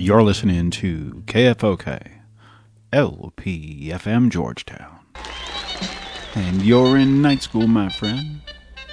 You're listening to KFOK, LPFM Georgetown. And you're in night school, my friend.